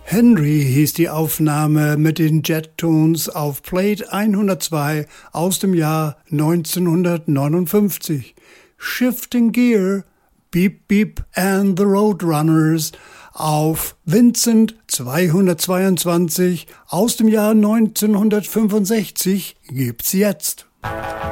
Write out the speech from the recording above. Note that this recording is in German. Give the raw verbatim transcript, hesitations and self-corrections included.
Henry hieß die Aufnahme mit den Jet Tones auf Plate hundertzwei aus dem Jahr neunzehnhundertneunundfünfzig. Shifting Gear, Beep Beep and the Roadrunners auf Vincent zweihundertzweiundzwanzig aus dem Jahr neunzehnhundertfünfundsechzig gibt's jetzt.